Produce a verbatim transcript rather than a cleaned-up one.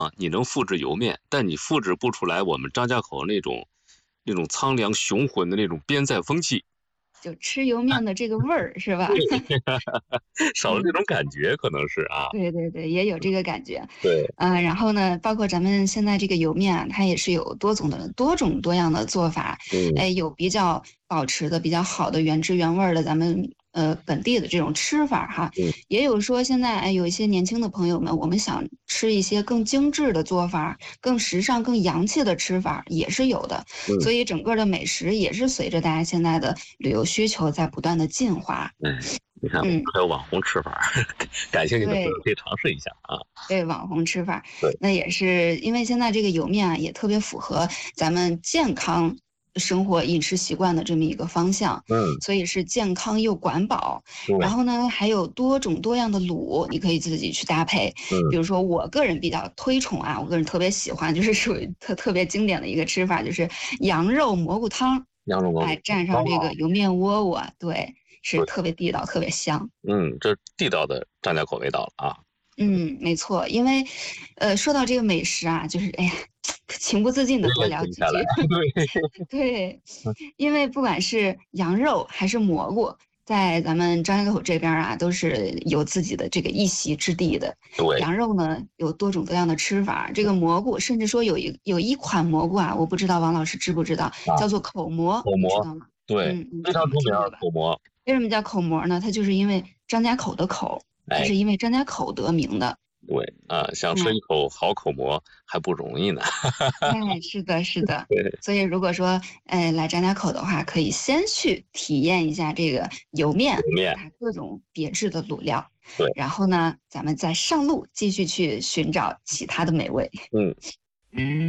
啊，你能复制油面，但你复制不出来我们张家口那种那种苍凉雄浑的那种边塞风气。 就吃油面的这个味儿，是吧？ 对，少了这嗯。 种感觉可能是啊。 对对对，也有这个感觉。 对。 呃，然后呢，包括咱们现在这个油面啊，它也是有多种的多种多样的做法。 嗯。 哎，有比较保持的比较好的原汁原味儿的咱们呃本地的这种吃法哈， 嗯。 也有说现在哎有一些年轻的朋友们，我们想吃一些更精致的做法，更时尚、更洋气的吃法也是有的。 嗯。 所以整个的美食也是随着大家现在的旅游需求在不断的进化。 哎，你看我们嗯。 还有网红吃法，感兴趣的朋友对。 可以尝试一下啊。 对，网红吃法， 对。 那也是因为现在这个油面啊，也特别符合咱们健康生活饮食习惯的这么一个方向， 嗯。 所以是健康又管饱。然对。 后呢，还有多种多样的卤，你可以自己去搭配。比嗯。 如说我个人比较推崇啊，我个人特别喜欢，就是属于特特别经典的一个吃法，就是羊肉蘑菇汤， 羊肉蘑菇哎，蘸汤， 上这个哦。 油面窝窝，对，是对。 特别地道，特别香。 嗯，这地道的张家口味道了啊。 嗯，没错，因为，呃，说到这个美食啊，就是哎呀，情不自禁的多有点停不下来， 聊几句。 对。 对， 嗯。 因为不管是羊肉还是蘑菇，在咱们张家口这边儿啊，都是有自己的这个一席之地的。 对。 羊肉呢，有多种多样的吃法，这个蘑菇，甚至说有一有一款蘑菇啊，我不知道王老师知不知道， 啊。 叫做口蘑， 口蘑， 你知道吗？ 对， 嗯，你非常可能出名儿， 听过吧？ 口蘑。 为什么叫口蘑呢？它就是因为张家口的口，它哎。 是因为张家口得名的。 对，啊，想吃嗯。 一口好口蘑还不容易呢。 哎，是的是的。 对。 所以如果说，呃，来张家口的话，可以先去体验一下这个油面油面。 和它各种别致的卤料， 对。 然后呢，咱们再上路继续去寻找其他的美味。 嗯。 嗯。